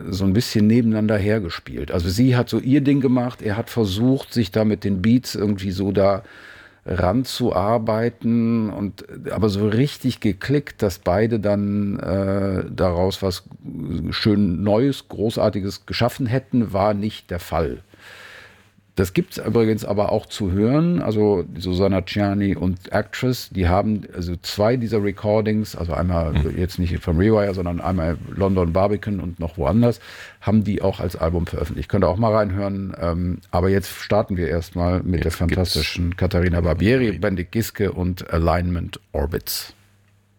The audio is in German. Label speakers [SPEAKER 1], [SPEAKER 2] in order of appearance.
[SPEAKER 1] so ein bisschen nebeneinander hergespielt. Also sie hat so ihr Ding gemacht, er hat versucht, sich da mit den Beats irgendwie so da ranzuarbeiten und aber so richtig geklickt, dass beide dann daraus was schön Neues, Großartiges geschaffen hätten, war nicht der Fall. Das gibt es übrigens aber auch zu hören. Also Susanna Ciani und Actress, die haben also 2 dieser Recordings, also einmal jetzt nicht vom Rewire, sondern einmal London Barbican und noch woanders, haben die auch als Album veröffentlicht. Könnt ihr auch mal reinhören. Aber jetzt starten wir erstmal mit der fantastischen Katharina Barbieri, Bendik Giske und Alignment Orbits.